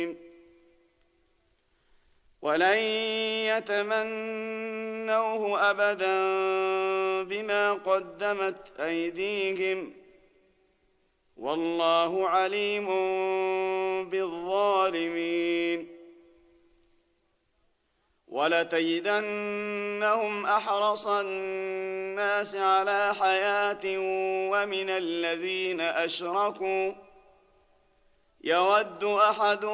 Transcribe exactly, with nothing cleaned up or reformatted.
ولن يتمنوه أبدا بما قدمت أيديهم والله عليم بالظالمين. ولتجدنهم أحرص الناس على حياة ومن الذين أشركوا يود أحدهم